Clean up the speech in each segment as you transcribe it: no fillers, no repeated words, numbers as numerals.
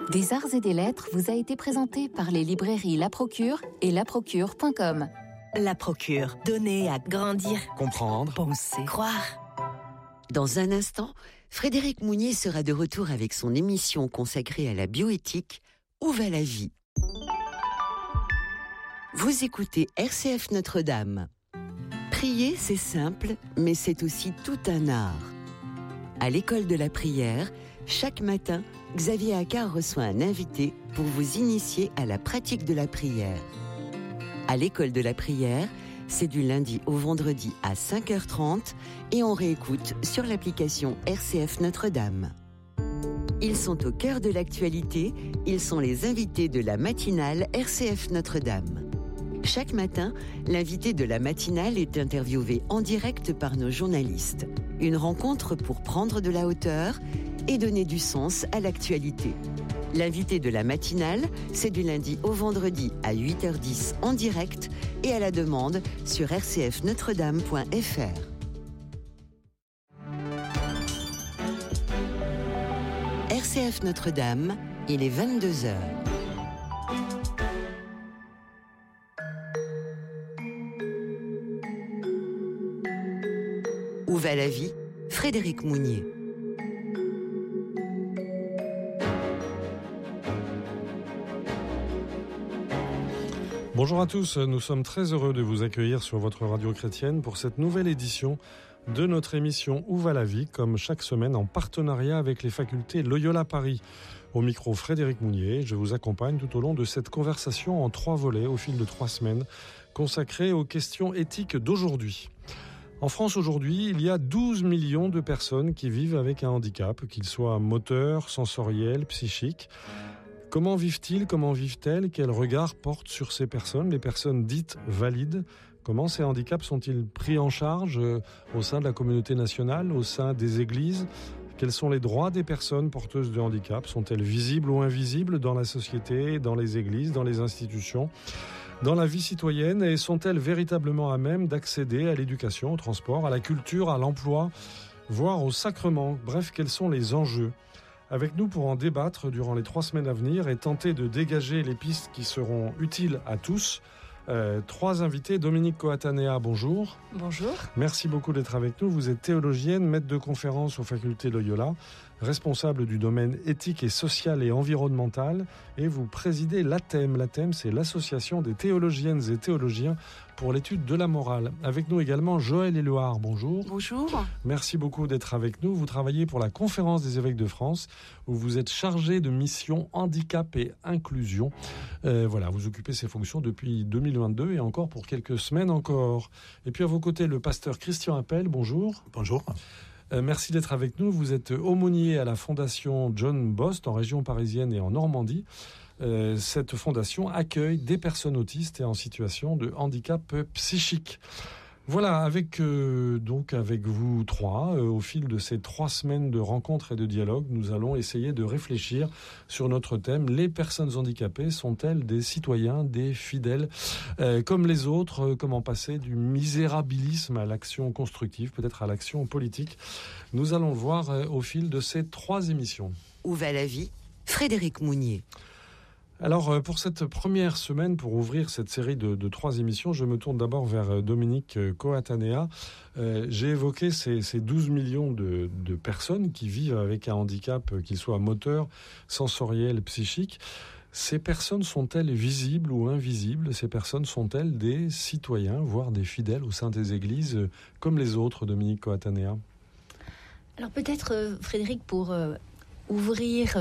Des arts et des lettres vous a été présenté par les librairies La Procure et laprocure.com. La Procure, donner à grandir, comprendre, penser, croire. Dans un instant, Frédéric Mounier sera de retour avec son émission consacrée à la bioéthique « Où va la vie ?» Vous écoutez RCF Notre-Dame. Prier, c'est simple, mais c'est aussi tout un art. À l'école de la prière, chaque matin, Xavier Accard reçoit un invité pour vous initier à la pratique de la prière. À l'école de la prière, c'est du lundi au vendredi à 5h30 et on réécoute sur l'application RCF Notre-Dame. Ils sont au cœur de l'actualité, ils sont les invités de la matinale RCF Notre-Dame. Chaque matin, l'invité de la matinale est interviewé en direct par nos journalistes. Une rencontre pour prendre de la hauteur et donner du sens à l'actualité. L'invité de la matinale, c'est du lundi au vendredi à 8h10 en direct et à la demande sur rcfnotredame.fr. RCF Notre-Dame, il est 22h. Où va la vie ? Frédéric Mounier. Bonjour à tous, nous sommes très heureux de vous accueillir sur votre radio chrétienne pour cette nouvelle édition de notre émission Où va la vie, comme chaque semaine en partenariat avec les facultés Loyola Paris. Au micro Frédéric Mounier, je vous accompagne tout au long de cette conversation en 3 volets au fil de 3 semaines consacrées aux questions éthiques d'aujourd'hui. En France aujourd'hui, il y a 12 millions de personnes qui vivent avec un handicap, qu'ils soient moteur, sensoriel, psychique. Comment vivent-ils ? Comment vivent-elles ? Quel regard portent sur ces personnes, les personnes dites valides ? Comment ces handicaps sont-ils pris en charge au sein de la communauté nationale, au sein des églises ? Quels sont les droits des personnes porteuses de handicap ? Sont-elles visibles ou invisibles dans la société, dans les églises, dans les institutions ? Dans la vie citoyenne, et sont-elles véritablement à même d'accéder à l'éducation, au transport, à la culture, à l'emploi, voire au sacrement ? Bref, quels sont les enjeux ? Avec nous pour en débattre durant les 3 semaines à venir et tenter de dégager les pistes qui seront utiles à tous. 3 invités. Dominique Coatanea, bonjour. Bonjour. Merci beaucoup d'être avec nous. Vous êtes théologienne, maître de conférences aux facultés Loyola, responsable du domaine éthique et social et environnemental, et vous présidez l'ATEM. L'ATEM, c'est l'Association des théologiennes et théologiens pour l'étude de la morale. Avec nous également Joël Éluard, bonjour. Bonjour. Merci beaucoup d'être avec nous. Vous travaillez pour la Conférence des évêques de France, où vous êtes chargé de mission handicap et inclusion. Voilà, vous occupez ces fonctions depuis 2022 et encore pour quelques semaines encore. Et puis à vos côtés, le pasteur Christian Appel, bonjour. Bonjour. Merci d'être avec nous. Vous êtes aumônier à la Fondation John Bost en région parisienne et en Normandie. Cette fondation accueille des personnes autistes et en situation de handicap psychique. Voilà, avec vous 3, au fil de ces 3 semaines de rencontres et de dialogues, nous allons essayer de réfléchir sur notre thème. Les personnes handicapées sont-elles des citoyens, des fidèles comme les autres? Comment passer du misérabilisme à l'action constructive, peut-être à l'action politique? Nous allons le voir au fil de ces 3 émissions. Où va la vie ? Frédéric Mounier. Alors, pour cette première semaine, pour ouvrir cette série de 3 émissions, je me tourne d'abord vers Dominique Coatanea. J'ai évoqué ces 12 millions de personnes qui vivent avec un handicap, qu'il soit moteur, sensoriel, psychique. Ces personnes sont-elles visibles ou invisibles ? Ces personnes sont-elles des citoyens, voire des fidèles au sein des églises, comme les autres, Dominique Coatanea ? Alors peut-être, Frédéric, pour ouvrir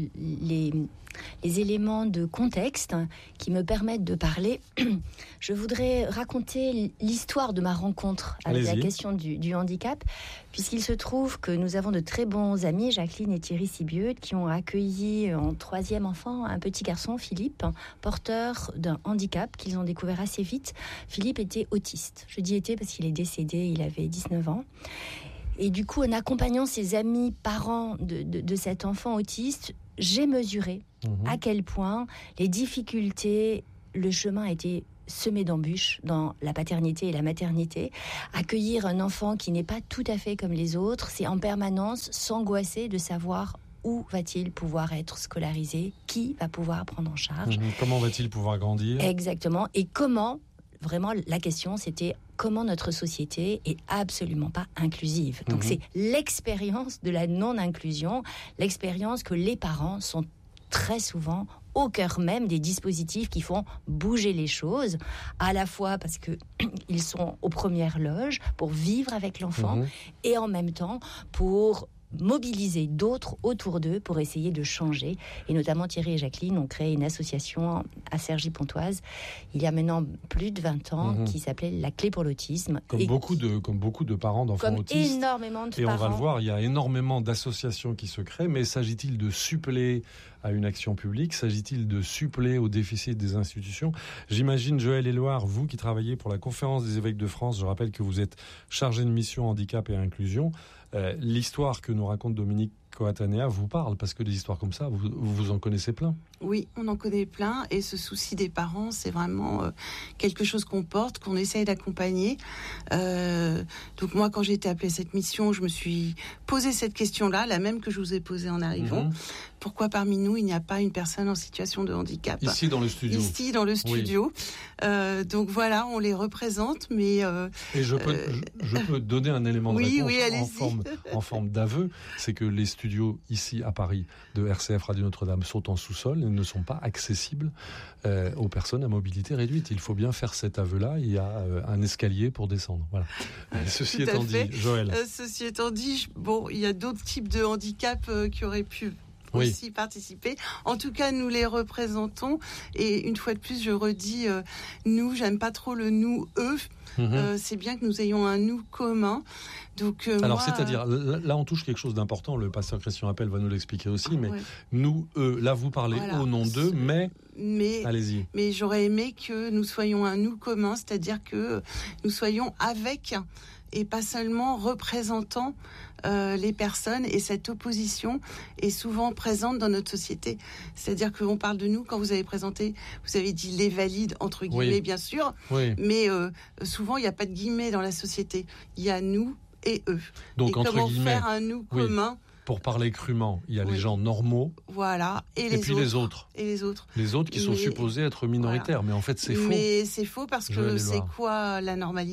les éléments de contexte qui me permettent de parler, je voudrais raconter l'histoire de ma rencontre avec la question du handicap, puisqu'il se trouve que nous avons de très bons amis, Jacqueline et Thierry Sibieux, qui ont accueilli en 3e enfant un petit garçon, Philippe, porteur d'un handicap qu'ils ont découvert assez vite. Philippe était autiste. Je dis était parce qu'il est décédé, il avait 19 ans. Et du coup, en accompagnant ses amis parents de cet enfant autiste, j'ai mesuré à quel point les difficultés, le chemin était semé d'embûches dans la paternité et la maternité. Accueillir un enfant qui n'est pas tout à fait comme les autres, c'est en permanence s'angoisser de savoir où va-t-il pouvoir être scolarisé, qui va pouvoir prendre en charge. Comment va-t-il pouvoir grandir ? Exactement. Et comment, vraiment, la question, c'était comment notre société est absolument pas inclusive. Donc c'est l'expérience de la non-inclusion, l'expérience que les parents sont très souvent au cœur même des dispositifs qui font bouger les choses, à la fois parce qu'ils sont aux premières loges pour vivre avec l'enfant et en même temps pour mobiliser d'autres autour d'eux pour essayer de changer. Et notamment Thierry et Jacqueline ont créé une association à Cergy-Pontoise il y a maintenant plus de 20 ans qui s'appelait La Clé pour l'autisme. Comme beaucoup de parents d'enfants autistes. Énormément de et parents. On va le voir, il y a énormément d'associations qui se créent, mais s'agit-il de suppléer à une action publique ? S'agit-il de suppléer au déficit des institutions ? J'imagine, Joël Éloire, vous qui travaillez pour la Conférence des évêques de France, je rappelle que vous êtes chargé de mission handicap et inclusion. L'histoire que nous raconte Dominique Coatanea vous parle, parce que des histoires comme ça, vous en connaissez plein. Oui, on en connaît plein, et ce souci des parents, c'est vraiment quelque chose qu'on porte, qu'on essaye d'accompagner. Donc moi, quand j'ai été appelée à cette mission, je me suis posé cette question-là, la même que je vous ai posée en arrivant. Pourquoi parmi nous, il n'y a pas une personne en situation de handicap ? Ici, dans le studio. Ici, dans le studio. Oui. Donc voilà, on les représente, mais... Et je peux donner un élément de réponse en forme d'aveu, c'est que les studios ici à Paris de RCF Radio Notre-Dame sont en sous-sol et ne sont pas accessibles aux personnes à mobilité réduite. Il faut bien faire cet aveu-là. Il y a un escalier pour descendre. Voilà. Ceci étant dit, Joël. Ceci étant dit, il y a d'autres types de handicaps qui auraient pu aussi participer. En tout cas, nous les représentons. Et une fois de plus, je redis, nous, j'aime pas trop le nous, eux. C'est bien que nous ayons un nous commun. Donc, alors, c'est-à-dire, là, on touche quelque chose d'important. Le pasteur Christian Appel va nous l'expliquer aussi. Mais nous, eux, là, vous parlez au nom d'eux, mais allez-y. Mais j'aurais aimé que nous soyons un nous commun, c'est-à-dire que nous soyons avec et pas seulement représentant les personnes, et cette opposition est souvent présente dans notre société. C'est-à-dire qu'on parle de nous, quand vous avez présenté, vous avez dit les valides, entre guillemets, bien sûr, mais souvent il n'y a pas de guillemets dans la société. Il y a nous et eux. Donc, et entre comment guillemets, faire un nous commun? Pour parler crûment, il y a les gens normaux, voilà, et puis les autres. Et les autres. Les autres qui sont supposés être minoritaires, mais en fait c'est faux. Mais c'est faux parce que c'est quoi la normalité ?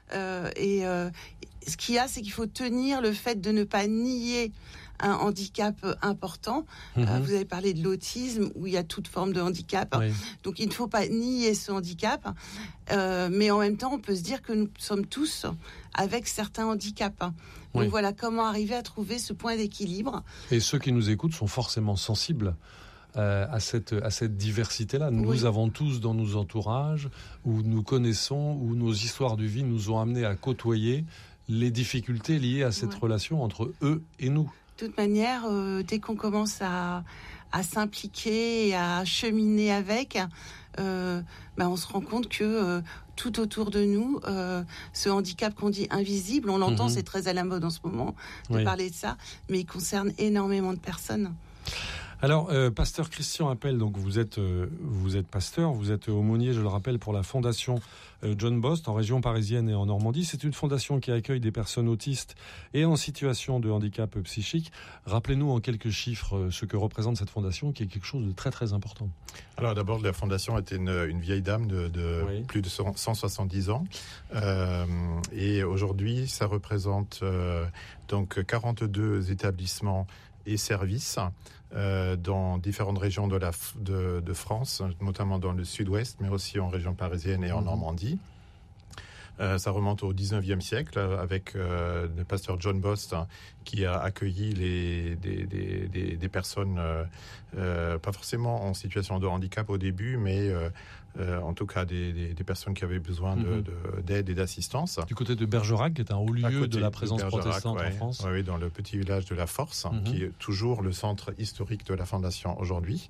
Ce qu'il y a, c'est qu'il faut tenir le fait de ne pas nier un handicap important. Vous avez parlé de l'autisme, où il y a toute forme de handicap. Donc il ne faut pas nier ce handicap, mais en même temps, on peut se dire que nous sommes tous avec certains handicaps. Donc voilà, comment arriver à trouver ce point d'équilibre. Et ceux qui nous écoutent sont forcément sensibles à cette diversité-là. Nous avons tous dans nos entourages, où nous connaissons, où nos histoires de vie nous ont amenés à côtoyer les difficultés liées à cette relation entre eux et nous. De toute manière, dès qu'on commence à s'impliquer et à cheminer avec, on se rend compte que tout autour de nous, ce handicap qu'on dit invisible, on l'entend, c'est très à la mode en ce moment de parler de ça, mais il concerne énormément de personnes. Alors, pasteur Christian Appel, donc vous êtes pasteur, vous êtes aumônier, je le rappelle, pour la fondation John Bost en région parisienne et en Normandie. C'est une fondation qui accueille des personnes autistes et en situation de handicap psychique. Rappelez-nous en quelques chiffres ce que représente cette fondation, qui est quelque chose de très très important. Alors d'abord, la fondation était une vieille dame de plus de 170 ans. Et aujourd'hui, ça représente donc 42 établissements et services dans différentes régions de France, notamment dans le sud-ouest, mais aussi en région parisienne et en Normandie. Ça remonte au 19e siècle avec le pasteur John Bost qui a accueilli des personnes pas forcément en situation de handicap au début, mais en tout cas des personnes qui avaient besoin d'aide et d'assistance. Du côté de Bergerac, qui est un haut lieu de la présence protestante en France. Oui, dans le petit village de La Force, qui est toujours le centre historique de la Fondation aujourd'hui.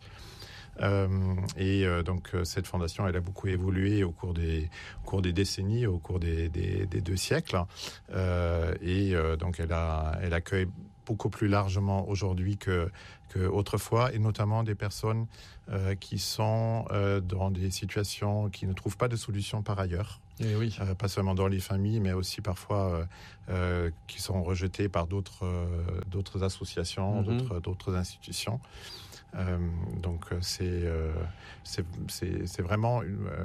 Donc cette fondation, elle a beaucoup évolué au cours des décennies, au cours des 2 siècles, donc elle accueille beaucoup plus largement aujourd'hui que autrefois, et notamment des personnes qui sont dans des situations qui ne trouvent pas de solution par ailleurs. pas seulement dans les familles, mais aussi parfois qui sont rejetés par d'autres associations, d'autres institutions. Donc c'est vraiment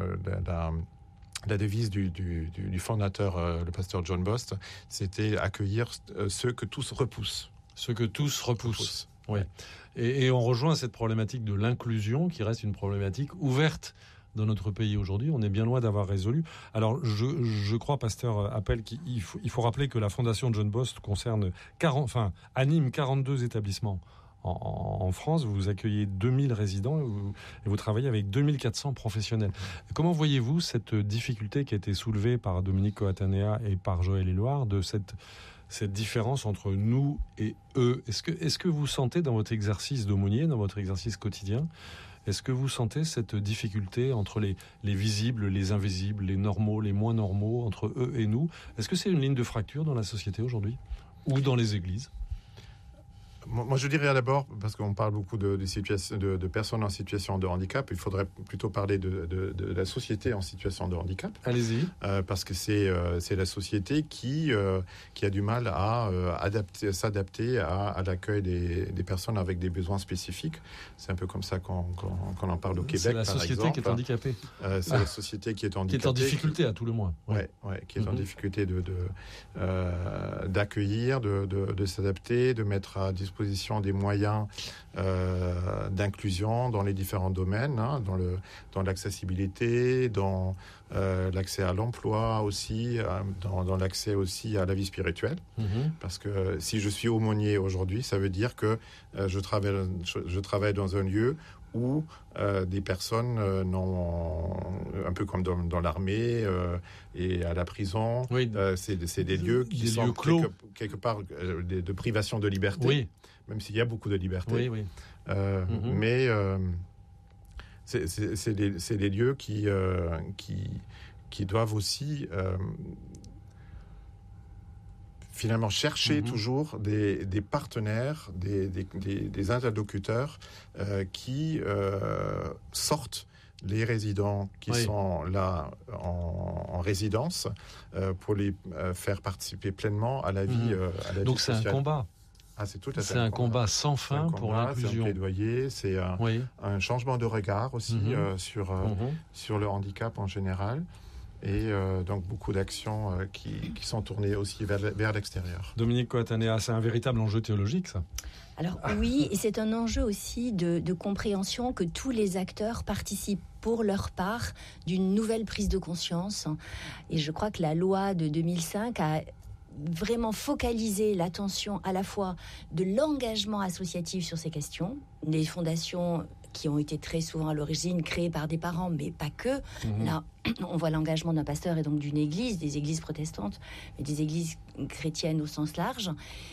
la devise du fondateur, le pasteur John Bost, c'était accueillir ceux que tous repoussent. Ceux que tous repoussent. Oui. Et on rejoint cette problématique de l'inclusion qui reste une problématique ouverte dans notre pays aujourd'hui. On est bien loin d'avoir résolu. Alors, je crois, pasteur Appel, qu'il faut rappeler que la Fondation John Bost anime 42 établissements en France. Vous accueillez 2000 résidents et vous travaillez avec 2400 professionnels. Comment voyez-vous cette difficulté qui a été soulevée par Dominique Coatanea et par Joël Éluard de cette différence entre nous et eux? Est-ce que vous sentez dans votre exercice d'aumônier, dans votre exercice quotidien, est-ce que vous sentez cette difficulté entre les visibles, les invisibles, les normaux, les moins normaux, entre eux et nous? Est-ce que c'est une ligne de fracture dans la société aujourd'hui ou dans les églises? Moi, je dirais d'abord, parce qu'on parle beaucoup de personnes en situation de handicap, il faudrait plutôt parler de la société en situation de handicap. Allez-y. Parce que c'est la société qui a du mal à s'adapter à l'accueil des personnes avec des besoins spécifiques. C'est un peu comme ça qu'on en parle au Québec, par exemple. C'est la société qui est handicapée. C'est la société qui est handicapée. Qui est en difficulté, à tout le moins. Qui est en difficulté d'accueillir, de s'adapter, de mettre à disposition des moyens d'inclusion dans les différents domaines, dans l'accessibilité, dans l'accès à l'emploi aussi, dans l'accès aussi à la vie spirituelle. Parce que si je suis aumônier aujourd'hui, ça veut dire que je travaille dans un lieu où des personnes un peu comme dans l'armée et à la prison, c'est des lieux qui sont clos. quelque part de privation de liberté, même s'il y a beaucoup de liberté. Mais c'est des lieux qui doivent aussi finalement chercher toujours des partenaires, des interlocuteurs qui sortent les résidents qui sont là en résidence pour les faire participer pleinement à la vie, Donc sociale. C'est un combat. C'est tout à fait c'est un combat sans fin pour l'inclusion. C'est un plaidoyer, c'est un changement de regard aussi sur le handicap en général. Et donc beaucoup d'actions qui sont tournées aussi vers l'extérieur. Dominique Coatanea, c'est un véritable enjeu théologique, ça? Alors oui, et c'est un enjeu aussi de compréhension que tous les acteurs participent pour leur part d'une nouvelle prise de conscience. Et je crois que la loi de 2005 a vraiment focalisé l'attention à la fois de l'engagement associatif sur ces questions, des fondations qui ont été très souvent à l'origine créées par des parents, mais pas que. Là, on voit l'engagement d'un pasteur et donc d'une église, des églises protestantes, mais des églises chrétiennes au sens large.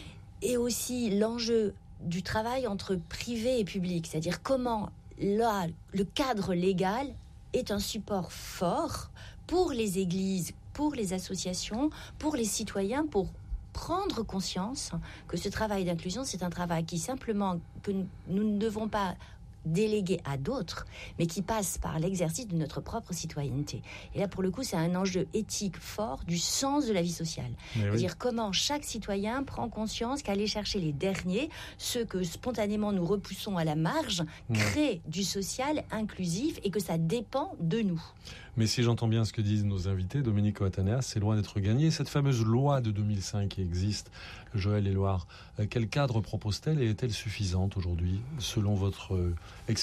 Et aussi l'enjeu du travail entre privé et public, c'est-à-dire comment là, le cadre légal est un support fort pour les églises, pour les associations, pour les citoyens, pour prendre conscience que ce travail d'inclusion, c'est un travail qui simplement, que nous ne devons pas délégué à d'autres, mais qui passe par l'exercice de notre propre citoyenneté. Et là, pour le coup, c'est un enjeu éthique fort du sens de la vie sociale. C'est-à-dire comment chaque citoyen prend conscience qu'aller chercher les derniers, ceux que spontanément nous repoussons à la marge, crée du social inclusif et que ça dépend de nous. Mais si j'entends bien ce que disent nos invités, Dominique Coatanea, c'est loin d'être gagné. Cette fameuse loi de 2005 qui existe, Joël Éluard, quel cadre propose-t-elle et est-elle suffisante aujourd'hui, selon votre expérience ?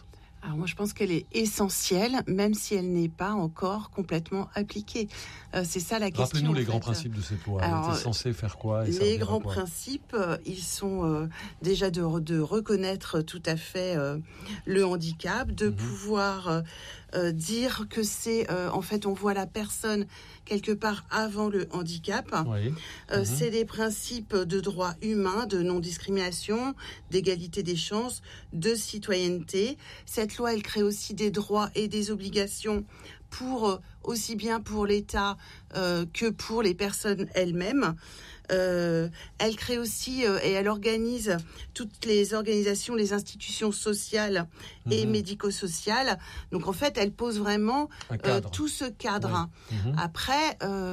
Alors moi, je pense qu'elle est essentielle, même si elle n'est pas encore complètement appliquée. C'est ça la question. Rappelez-nous les grands principes de cette loi. Elle était censée faire quoi ? Les grands principes, ils sont déjà de reconnaître tout à fait le handicap, de pouvoir dire que c'est... en fait, on voit la personne quelque part avant le handicap. C'est des principes de droits humains, de non-discrimination, d'égalité des chances, de citoyenneté. Cette loi, elle crée aussi des droits et des obligations aussi bien pour l'État que pour les personnes elles-mêmes. Elle crée aussi et elle organise toutes les organisations, les institutions sociales et médico-sociales. Donc en fait, elle pose vraiment tout ce cadre. Après,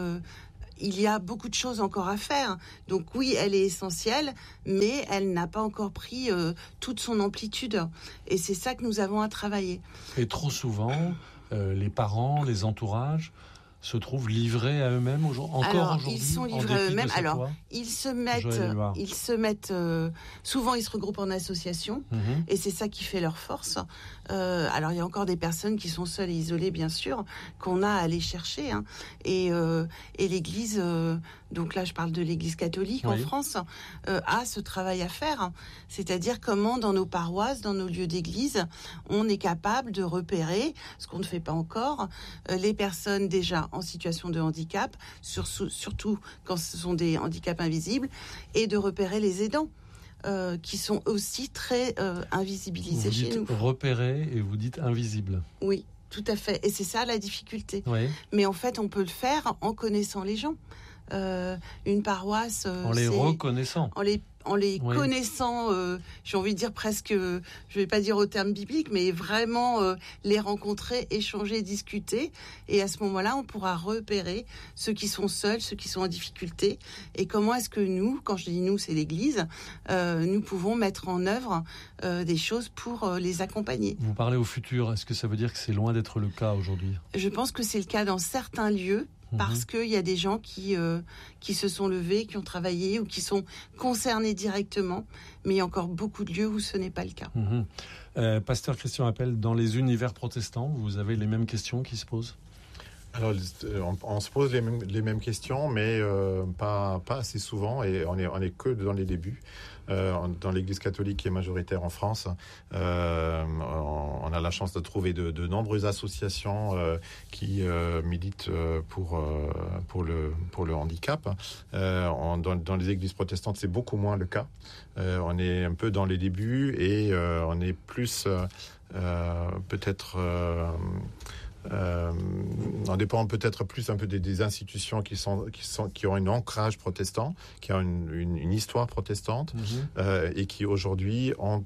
il y a beaucoup de choses encore à faire. Donc oui, elle est essentielle, mais elle n'a pas encore pris toute son amplitude. Et c'est ça que nous avons à travailler. Et trop souvent, les parents, les entourages se trouvent livrés à eux-mêmes aujourd'hui. Ils sont livrés à eux-mêmes. Alors, ils se mettent. Souvent, ils se regroupent en association, et c'est ça qui fait leur force. Alors, il y a encore des personnes qui sont seules et isolées, bien sûr, qu'on a à aller chercher. Et l'Église, donc là, je parle de l'Église catholique en France, a ce travail à faire. C'est-à-dire comment, dans nos paroisses, dans nos lieux d'église, on est capable de repérer, ce qu'on ne fait pas encore, les personnes déjà en situation de handicap, surtout quand ce sont des handicaps invisibles, et de repérer les aidants. Qui sont aussi très invisibilisés chez nous. Repérés et vous dites invisibles. Oui, tout à fait. Et c'est ça la difficulté. Oui. Mais en fait, on peut le faire en connaissant les gens. Une paroisse... en les reconnaissant. En les connaissant, j'ai envie de dire presque, je ne vais pas dire au terme biblique, mais vraiment les rencontrer, échanger, discuter. Et à ce moment-là, on pourra repérer ceux qui sont seuls, ceux qui sont en difficulté. Et comment est-ce que nous, quand je dis nous, c'est l'Église, nous pouvons mettre en œuvre des choses pour les accompagner. Vous parlez au futur. Est-ce que ça veut dire que c'est loin d'être le cas aujourd'hui ? Je pense que c'est le cas dans certains lieux. Parce qu'il y a des gens qui se sont levés, qui ont travaillé ou qui sont concernés directement. Mais il y a encore beaucoup de lieux où ce n'est pas le cas. Pasteur Christian Appel, dans les univers protestants, vous avez les mêmes questions qui se posent ? Alors, on se pose les mêmes questions, mais pas assez souvent, et on est que dans les débuts. Dans l'Église catholique qui est majoritaire en France, on a la chance de trouver de nombreuses associations qui militent pour le handicap. Dans les églises protestantes, c'est beaucoup moins le cas. On est un peu dans les débuts et on est plus peut-être... on dépend peut-être plus un peu des institutions qui ont un ancrage protestant, qui ont une histoire protestante, et qui aujourd'hui ont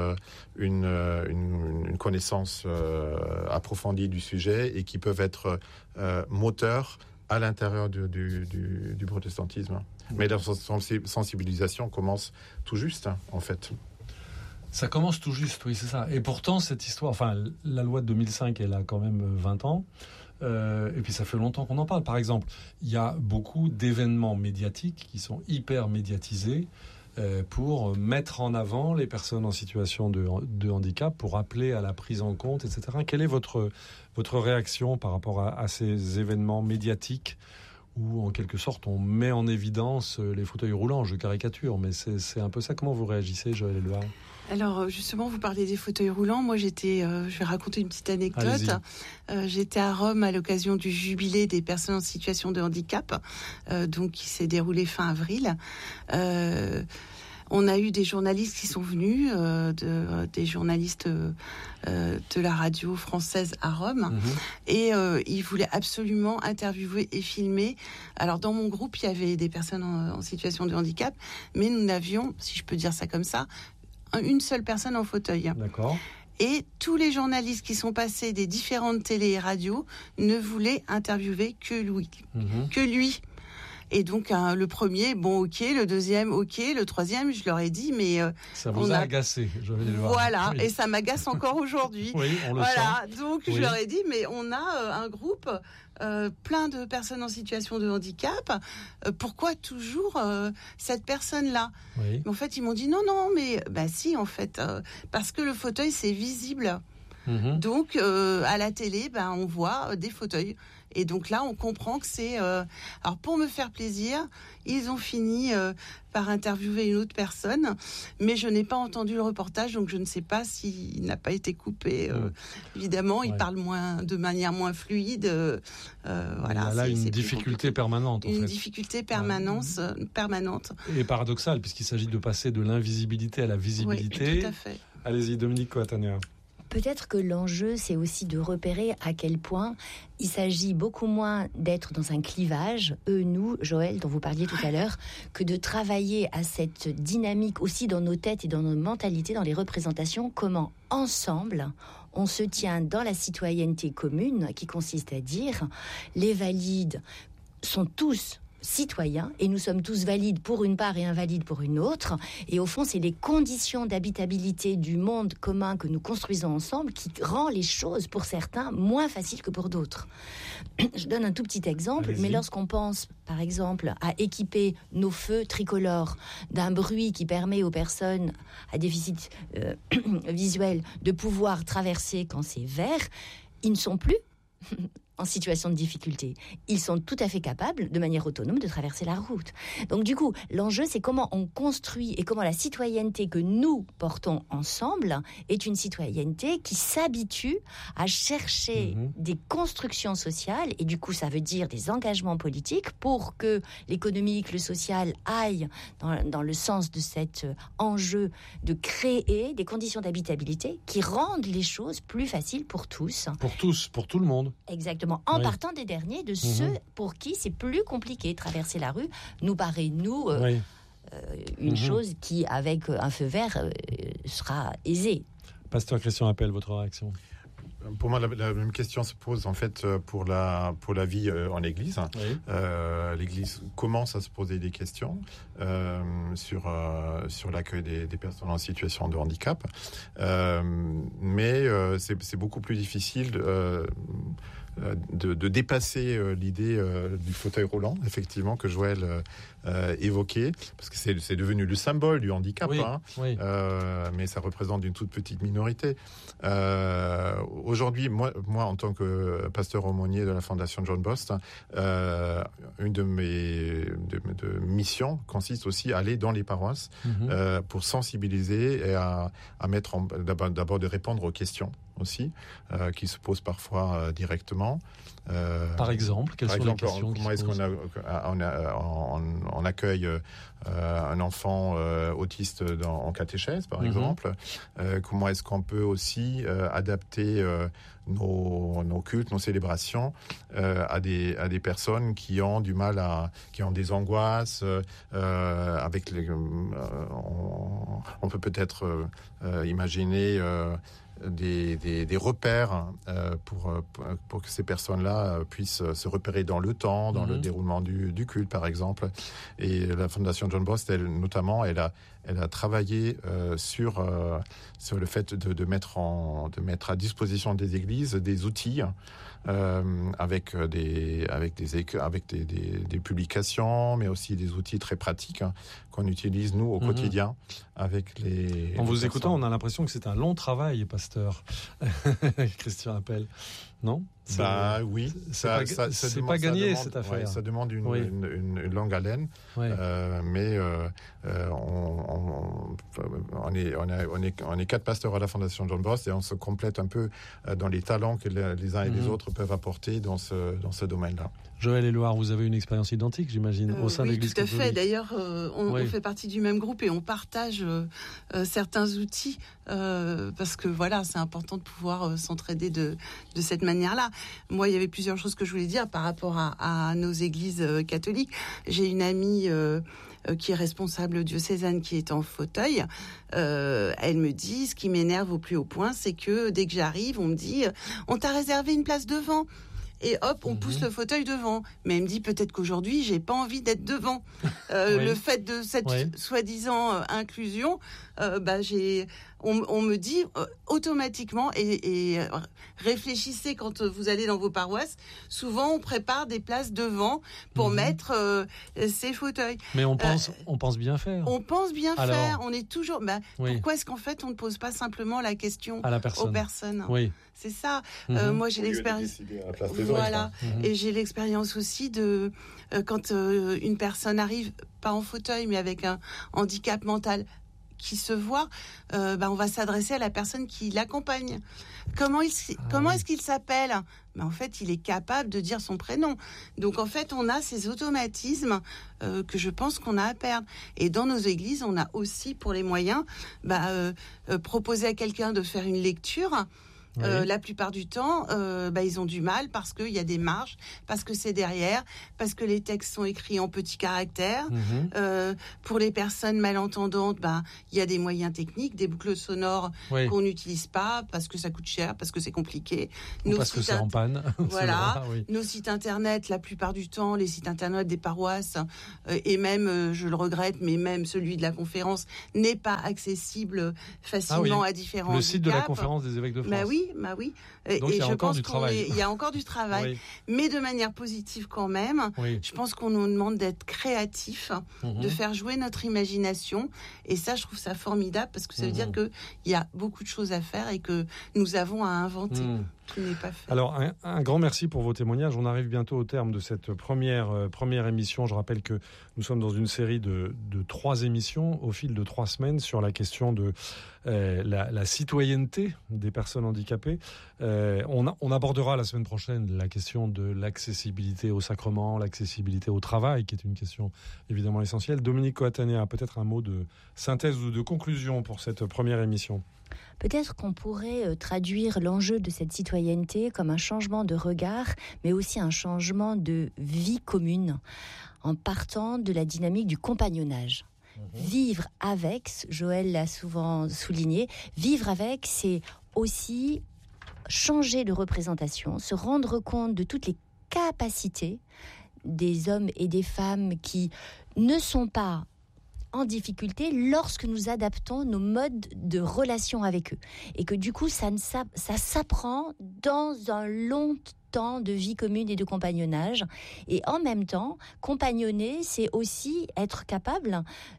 une connaissance approfondie du sujet et qui peuvent être moteurs à l'intérieur du protestantisme. Mais la sensibilisation commence tout juste, en fait. Ça commence tout juste, oui, c'est ça. Et pourtant, cette histoire, enfin, la loi de 2005, elle a quand même 20 ans. Et puis, ça fait longtemps qu'on en parle. Par exemple, il y a beaucoup d'événements médiatiques qui sont hyper médiatisés pour mettre en avant les personnes en situation de handicap, pour appeler à la prise en compte, etc. Quelle est votre réaction par rapport à ces événements médiatiques où, en quelque sorte, on met en évidence les fauteuils roulants? Je caricature, mais c'est un peu ça. Comment vous réagissez, Joël Éluard ? Alors justement, vous parlez des fauteuils roulants. Moi, je vais raconter une petite anecdote. J'étais à Rome à l'occasion du jubilé des personnes en situation de handicap, donc qui s'est déroulé fin avril. On a eu des journalistes qui sont venus, des journalistes de la radio française à Rome, et ils voulaient absolument interviewer et filmer. Alors dans mon groupe, il y avait des personnes en situation de handicap, mais nous n'avions, si je peux dire ça comme ça, une seule personne en fauteuil. D'accord. Et tous les journalistes qui sont passés des différentes télé et radios ne voulaient interviewer que lui. Et donc le premier, bon, ok, le deuxième, ok, le troisième, je leur ai dit, mais ça vous a agacé, je vais le voir. Voilà, oui. Et ça m'agace encore aujourd'hui. Oui, on le sent. Donc je leur ai dit, mais on a un groupe plein de personnes en situation de handicap. Pourquoi toujours cette personne-là? Mais en fait, ils m'ont dit non, mais bah si, en fait, parce que le fauteuil c'est visible. Donc à la télé, on voit des fauteuils. Et donc là, on comprend que c'est... Alors, pour me faire plaisir, ils ont fini par interviewer une autre personne, mais je n'ai pas entendu le reportage, donc je ne sais pas s'il n'a pas été coupé. Évidemment, il parle de manière moins fluide. Voilà, il y a là une difficulté permanente, en fait. Une difficulté permanente. Et paradoxale, puisqu'il s'agit de passer de l'invisibilité à la visibilité. Oui, tout à fait. Allez-y, Dominique Coatania. Peut-être que l'enjeu, c'est aussi de repérer à quel point il s'agit beaucoup moins d'être dans un clivage, eux, nous, Joël, dont vous parliez tout à l'heure, que de travailler à cette dynamique aussi dans nos têtes et dans nos mentalités, dans les représentations, comment ensemble on se tient dans la citoyenneté commune qui consiste à dire les valides sont tous citoyens et nous sommes tous valides pour une part et invalides pour une autre, et au fond c'est les conditions d'habitabilité du monde commun que nous construisons ensemble qui rend les choses pour certains moins faciles que pour d'autres. Je donne un tout petit exemple. Allez-y. Mais lorsqu'on pense par exemple à équiper nos feux tricolores d'un bruit qui permet aux personnes à déficit visuel de pouvoir traverser quand c'est vert, ils ne sont plus en situation de difficulté. Ils sont tout à fait capables, de manière autonome, de traverser la route. Donc du coup, l'enjeu, c'est comment on construit et comment la citoyenneté que nous portons ensemble est une citoyenneté qui s'habitue à chercher des constructions sociales, et du coup, ça veut dire des engagements politiques pour que l'économique, le social aillent dans le sens de cet enjeu de créer des conditions d'habitabilité qui rendent les choses plus faciles pour tous. Pour tous, pour tout le monde. Exactement. En partant des derniers, de ceux pour qui c'est plus compliqué. Traverser la rue nous paraît, une chose qui, avec un feu vert, sera aisée. Pasteur Christian Appel, votre réaction ? Pour moi, la même question se pose en fait pour la vie en Église. Oui. L'Église commence à se poser des questions sur l'accueil des personnes en situation de handicap, mais c'est beaucoup plus difficile de dépasser l'idée du fauteuil roulant, effectivement, que Joël évoquait, parce que c'est devenu le symbole du handicap, mais ça représente une toute petite minorité. Aujourd'hui, moi, en tant que pasteur aumônier de la Fondation John Bost, une de mes missions consiste aussi à aller dans les paroisses pour sensibiliser et à mettre d'abord de répondre aux questions aussi, qui se posent parfois directement. Par exemple, quelles sont les questions comment est-ce qu'on accueille un enfant autiste en catéchèse, par exemple. Comment est-ce qu'on peut aussi adapter nos cultes, nos célébrations à des personnes qui ont du mal qui ont des angoisses, avec on peut peut-être imaginer des repères pour que ces personnes-là puissent se repérer dans le temps, dans le déroulement du culte, par exemple. Et la Fondation John Bost, elle a travaillé sur le fait de mettre à disposition des églises des outils avec des publications, mais aussi des outils très pratiques qu'on utilise nous au quotidien avec les. En vous écoutant, on a l'impression que c'est un long travail, pasteur. Christian Appel, non ? Oui, c'est pas gagné cette affaire. Ouais, ça demande une longue haleine, mais on est 4 pasteurs à la Fondation John Bost et on se complète un peu dans les talents que les uns et les autres peuvent apporter dans ce domaine-là. Joël Éluard, vous avez une expérience identique, j'imagine, au sein de l'Église catholique. Oui, tout à fait. D'ailleurs, on fait partie du même groupe et on partage certains outils parce que c'est important de pouvoir s'entraider de cette manière-là. Moi, il y avait plusieurs choses que je voulais dire par rapport à nos églises catholiques. J'ai une amie qui est responsable diocésaine qui est en fauteuil. Elle me dit, ce qui m'énerve au plus haut point, c'est que dès que j'arrive, on me dit « On t'a réservé une place devant ». Et hop, on pousse le fauteuil devant. Mais elle me dit peut-être qu'aujourd'hui, j'ai pas envie d'être devant. Le fait de cette soi-disant inclusion, on me dit automatiquement et réfléchissez quand vous allez dans vos paroisses. Souvent, on prépare des places devant pour mettre ces fauteuils. Mais on pense bien faire. On pense bien faire. On est toujours. Pourquoi est-ce qu'en fait on ne pose pas simplement la question aux personnes ? Oui. C'est ça. Moi, j'ai l'expérience. Voilà. Et j'ai l'expérience aussi de quand une personne arrive pas en fauteuil, mais avec un handicap mental qui se voit, on va s'adresser à la personne qui l'accompagne. Comment est-ce qu'il s'appelle ? En fait, il est capable de dire son prénom. Donc, en fait, on a ces automatismes que je pense qu'on a à perdre. Et dans nos églises, on a aussi, pour les moyens, proposer à quelqu'un de faire une lecture. Oui. La plupart du temps, ils ont du mal parce qu'il y a des marges, parce que c'est derrière, parce que les textes sont écrits en petits caractères. Pour les personnes malentendantes, il y a des moyens techniques, des boucles sonores qu'on n'utilise pas parce que ça coûte cher, parce que c'est compliqué. Parce que c'est en panne. Voilà. Nos sites internet, la plupart du temps, les sites internet des paroisses, et même, je le regrette, mais même celui de la conférence n'est pas accessible facilement à différents Le site de la conférence des évêques de France. Oui. Donc il y a encore du travail. Il y a encore du travail, mais de manière positive quand même. Je pense qu'on nous demande d'être créatifs, de faire jouer notre imagination. Et ça, je trouve ça formidable parce que ça veut dire qu'il y a beaucoup de choses à faire et que nous avons à inventer. Qui n'est pas fait. Alors, un grand merci pour vos témoignages. On arrive bientôt au terme de cette première émission. Je rappelle que nous sommes dans une série de 3 émissions au fil de 3 semaines sur la question de la citoyenneté des personnes handicapées. On abordera la semaine prochaine la question de l'accessibilité au sacrement, l'accessibilité au travail, qui est une question évidemment essentielle. Dominique Coatanea, peut-être un mot de synthèse ou de conclusion pour cette première émission. Peut-être qu'on pourrait traduire l'enjeu de cette citoyenneté comme un changement de regard, mais aussi un changement de vie commune, en partant de la dynamique du compagnonnage. Vivre avec, Joël l'a souvent souligné, vivre avec, c'est aussi changer de représentation, se rendre compte de toutes les capacités des hommes et des femmes qui ne sont pas en difficulté lorsque nous adaptons nos modes de relation avec eux. Et que du coup, ça s'apprend dans un long temps de vie commune et de compagnonnage. Et en même temps, compagnonner, c'est aussi être capable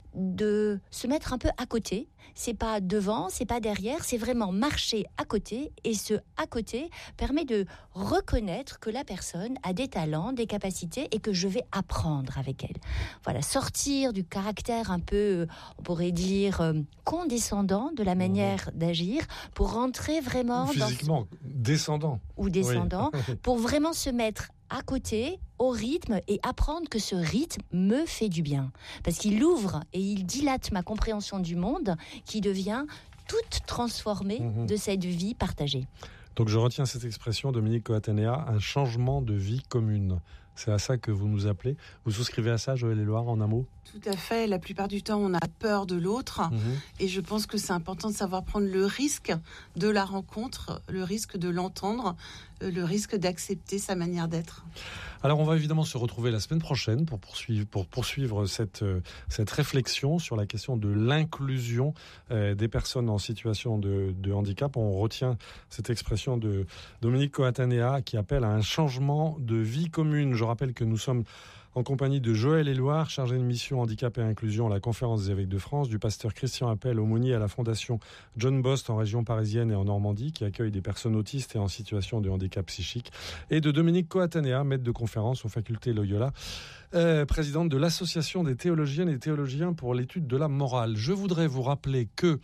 de se mettre un peu à côté. C'est pas devant, c'est pas derrière, c'est vraiment marcher à côté. Et ce à côté permet de reconnaître que la personne a des talents, des capacités et que je vais apprendre avec elle. Voilà, sortir du caractère un peu, on pourrait dire, condescendant de la manière d'agir pour rentrer vraiment physiquement descendant. Ou descendant, pour vraiment se mettre à côté, au rythme, et apprendre que ce rythme me fait du bien. Parce qu'il ouvre et il dilate ma compréhension du monde qui devient toute transformée de cette vie partagée. Donc je retiens cette expression, Dominique Coatanea, un changement de vie commune. C'est à ça que vous nous appelez. Vous souscrivez à ça, Joël Éluard, en un mot ? Tout à fait. La plupart du temps, on a peur de l'autre. Et je pense que c'est important de savoir prendre le risque de la rencontre, le risque de l'entendre, le risque d'accepter sa manière d'être. Alors, on va évidemment se retrouver la semaine prochaine pour poursuivre cette réflexion sur la question de l'inclusion des personnes en situation de handicap. On retient cette expression de Dominique Coatanea qui appelle à un changement de vie commune. Je rappelle que nous sommes en compagnie de Joël Éluard, chargé de mission handicap et inclusion à la Conférence des évêques de France, du pasteur Christian Appel, aumônier à la Fondation John Bost en région parisienne et en Normandie, qui accueille des personnes autistes et en situation de handicap psychique, et de Dominique Coatanea, maître de conférence aux facultés Loyola, présidente de l'Association des théologiennes et théologiens pour l'étude de la morale. Je voudrais vous rappeler que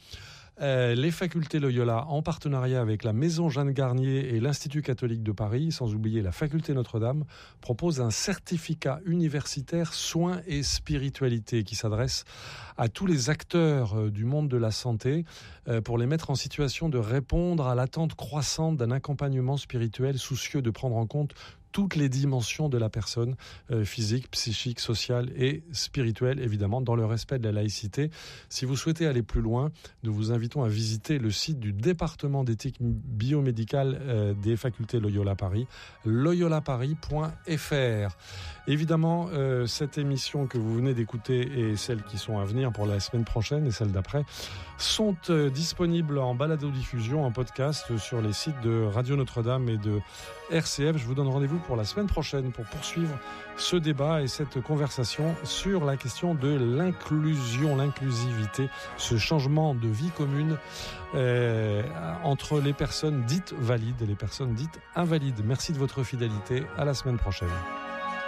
les facultés Loyola, en partenariat avec la Maison Jeanne Garnier et l'Institut catholique de Paris, sans oublier la faculté Notre-Dame, proposent un certificat universitaire soins et spiritualité qui s'adresse à tous les acteurs du monde de la santé pour les mettre en situation de répondre à l'attente croissante d'un accompagnement spirituel soucieux de prendre en compte toutes les dimensions de la personne, physique, psychique, sociale et spirituelle, évidemment, dans le respect de la laïcité. Si vous souhaitez aller plus loin, nous vous invitons à visiter le site du département d'éthique biomédicale des facultés Loyola Paris, loyolaparis.fr. Évidemment, cette émission que vous venez d'écouter et celles qui sont à venir pour la semaine prochaine et celle d'après sont disponibles en balado-diffusion, en podcast sur les sites de Radio Notre-Dame et de RCF. Je vous donne rendez-vous pour la semaine prochaine pour poursuivre ce débat et cette conversation sur la question de l'inclusion, l'inclusivité, ce changement de vie commune entre les personnes dites valides et les personnes dites invalides. Merci de votre fidélité. À la semaine prochaine.